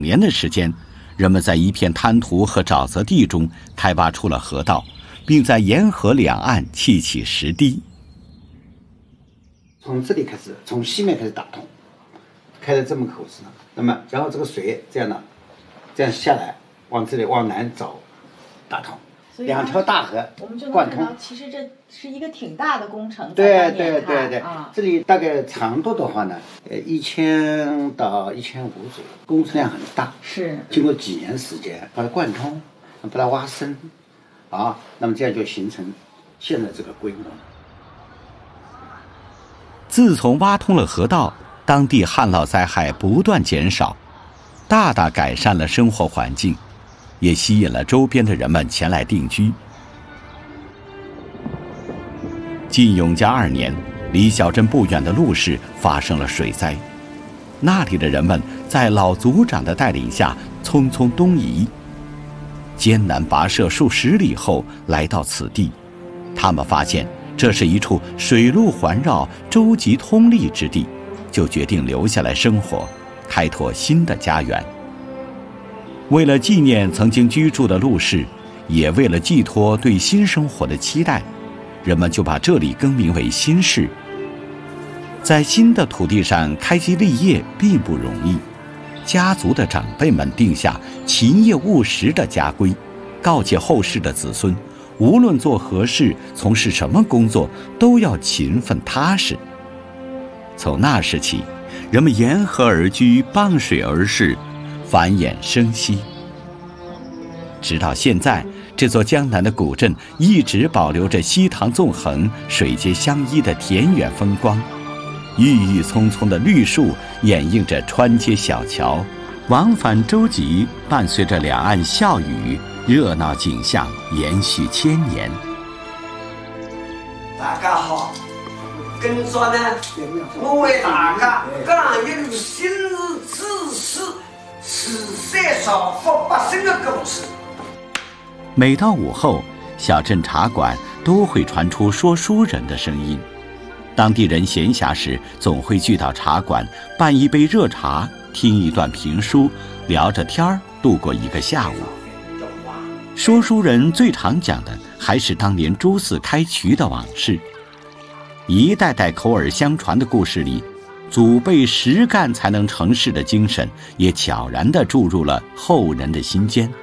年的时间，人们在一片滩涂和沼泽地中开挖出了河道，并在沿河两岸砌起石堤。 从这里开始，从西面开始打通，开了这么口子呢。那么，然后这个水这样的，这样下来，往这里往南走，打通。两条大河我们就能贯通看到，其实这是一个挺大的工程。 对啊， 这里大概长度的话呢，1000到1500左右，工程量很大。 是经过几年时间把它贯通，把它挖深，啊，那么这样就形成现在这个规模。 自从挖通了河道，当地旱涝灾害不断减少，大大改善了生活环境，也吸引了周边的人们前来定居。晋永嘉2年，离小镇不远的陆氏发生了水灾，那里的人们在老族长的带领下匆匆东移，艰难跋涉数十里后来到此地，他们发现这是一处水陆环绕、舟楫通利之地，就决定留下来生活，开拓新的家园。为了纪念曾经居住的陆氏，也为了寄托对新生活的期待，人们就把这里更名为新市。在新的土地上开基立业并不容易，家族的长辈们定下勤业务实的家规，告诫后世的子孙，无论做何事、从事什么工作，都要勤奋踏实。从那时起，人们沿河而居，傍水而市，繁衍生息。直到现在，这座江南的古镇一直保留着溪塘纵横、水街相依的田园风光，郁郁葱葱的绿树掩映着穿街小桥，往返舟楫伴随着两岸笑语，热闹景象延续千年。 大家好，今朝呢，我为大家讲一个新日志士慈善造福百姓的故事。 每到午后，小镇茶馆都会传出说书人的声音。当地人闲暇时，总会聚到茶馆，办一杯热茶，听一段评书，聊着天儿，度过一个下午。说书人最常讲的还是当年朱四开渠的往事。一代代口耳相传的故事里，祖辈实干才能成事的精神，也悄然地注入了后人的心间。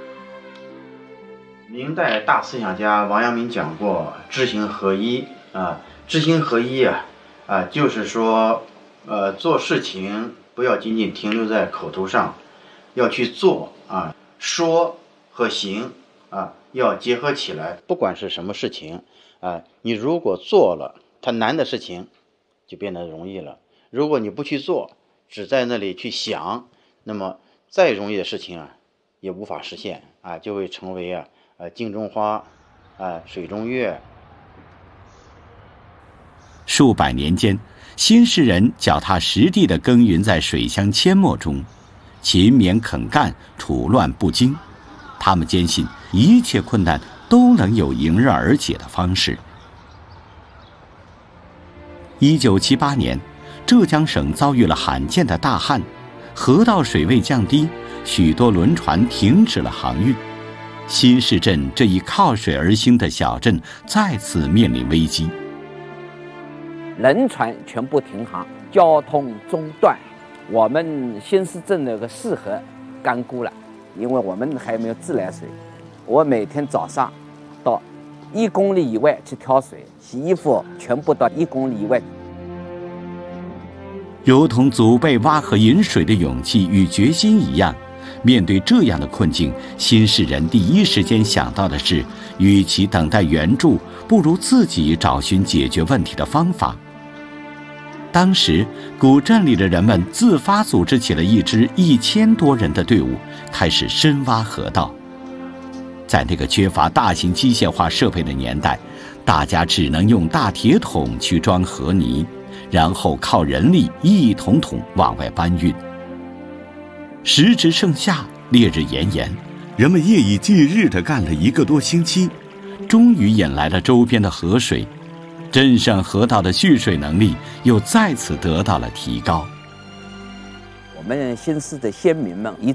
明代大思想家王阳明讲过知行合一啊，知行合一就是说做事情不要仅仅停留在口头上，要去做啊，说和行要结合起来。不管是什么事情你如果做了，它难的事情就变得容易了。如果你不去做，只在那里去想，那么再容易的事情也无法实现就会成为镜中花水中月。 数百年间，新市人脚踏实地地耕耘在水乡阡陌中，勤勉肯干，处乱不惊。他们坚信一切困难都能有迎刃而解的方式。1978年，浙江省遭遇了罕见的大旱，河道水位降低，许多轮船停止了航运。新市镇这一靠水而兴的小镇再次面临危机， 轮船全部停航，交通中断。我们新市镇那个市河干枯了，因为我们还没有自来水。我每天早上到1公里以外去挑水，洗衣服全部到1公里以外。 如同祖辈挖河引水的勇气与决心一样，面对这样的困境，新市人第一时间想到的是，与其等待援助，不如自己找寻解决问题的方法。当时，古镇里的人们自发组织起了一支1000多人的队伍，开始深挖河道。在那个缺乏大型机械化设备的年代，大家只能用大铁桶去装河泥，然后靠人力一桶桶往外搬运。时值盛夏，烈日炎炎，人们夜以继日地干了1个多星期，终于引来了周边的河水，镇上河道的蓄水能力又再次得到了提高。 我们新市的先民们一